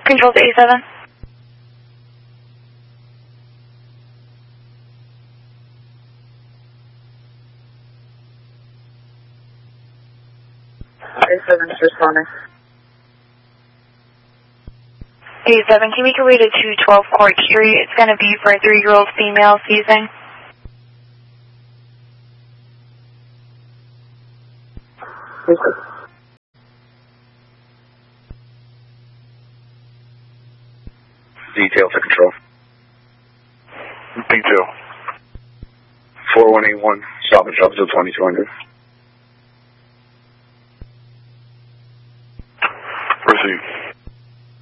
Control to A7. A7's responding. A7, can you make your way to 212 Court Street? It's going to be for a 3-year-old female seizing. Detail to control. Detail. 4181, stop and drop to 2200.